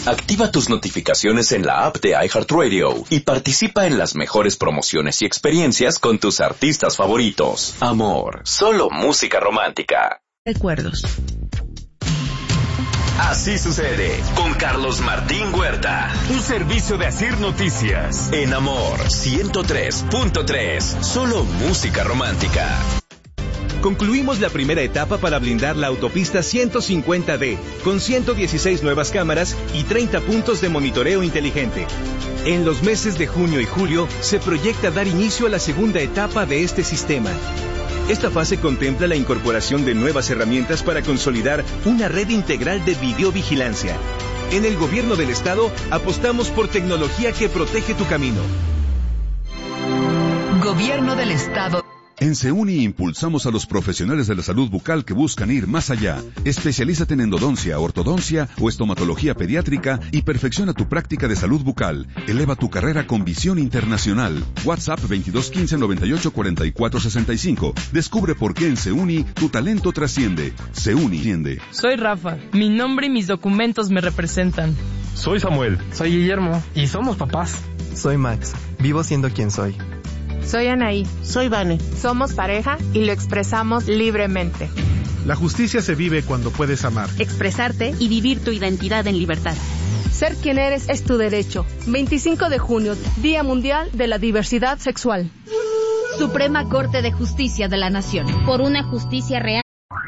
Activa tus notificaciones en la app de iHeartRadio y participa en las mejores promociones y experiencias con tus artistas favoritos. Amor, solo música romántica. Recuerdos. Así sucede con Carlos Martín Huerta. Un servicio de Asir Noticias. En Amor 103.3, solo música romántica. Concluimos la primera etapa para blindar la autopista 150D, con 116 nuevas cámaras y 30 puntos de monitoreo inteligente. En los meses de junio y julio se proyecta dar inicio a la segunda etapa de este sistema. Esta fase contempla la incorporación de nuevas herramientas para consolidar una red integral de videovigilancia. En el Gobierno del Estado apostamos por tecnología que protege tu camino. Gobierno del Estado. En Seuni impulsamos a los profesionales de la salud bucal que buscan ir más allá. Especialízate en endodoncia, ortodoncia o estomatología pediátrica y perfecciona tu práctica de salud bucal. Eleva tu carrera con visión internacional. WhatsApp 2215-984465. Descubre por qué en Seuni tu talento trasciende. Seuni. Soy Rafa. Mi nombre y mis documentos me representan. Soy Samuel. Soy Guillermo. Y somos papás. Soy Max. Vivo siendo quien soy. Soy Anaí. Soy Vane. Somos pareja y lo expresamos libremente. La justicia se vive cuando puedes amar, expresarte y vivir tu identidad en libertad. Ser quien eres es tu derecho. 25 de junio, Día Mundial de la Diversidad Sexual. Suprema Corte de Justicia de la Nación. Por una justicia real.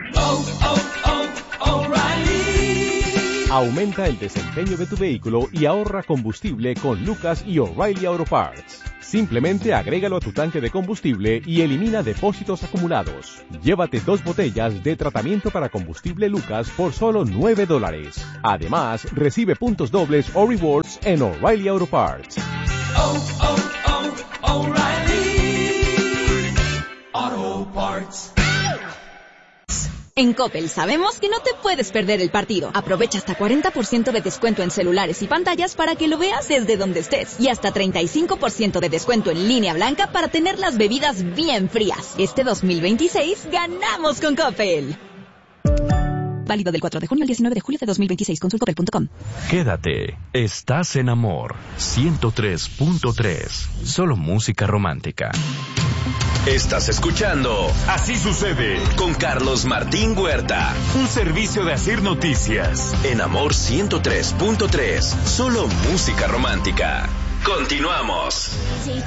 Aumenta el desempeño de tu vehículo y ahorra combustible con Lucas y O'Reilly Auto Parts. Simplemente agrégalo a tu tanque de combustible y elimina depósitos acumulados. Llévate 2 botellas de tratamiento para combustible Lucas por solo $9. Además, recibe puntos dobles o rewards en O'Reilly Auto Parts. O'Reilly Auto Parts. En Coppel sabemos que no te puedes perder el partido. Aprovecha hasta 40% de descuento en celulares y pantallas para que lo veas desde donde estés. Y hasta 35% de descuento en línea blanca para tener las bebidas bien frías. Este 2026 ganamos con Coppel. Válido del 4 de junio al 19 de julio de 2026. Consulta coppel.com. Quédate. Estás en Amor 103.3. Solo música romántica. Estás escuchando Así Sucede con Carlos Martín Huerta. Un servicio de Asir Noticias. En Amor 103.3. Solo música romántica. Continuamos.